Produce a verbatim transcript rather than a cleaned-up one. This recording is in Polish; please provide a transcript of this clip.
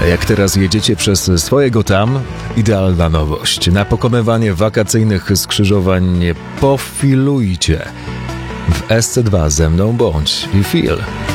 Jak teraz jedziecie przez swojego tam, idealna nowość. Na pokonywanie wakacyjnych skrzyżowań nie pofilujcie. W S C dwa ze mną bądź i feel.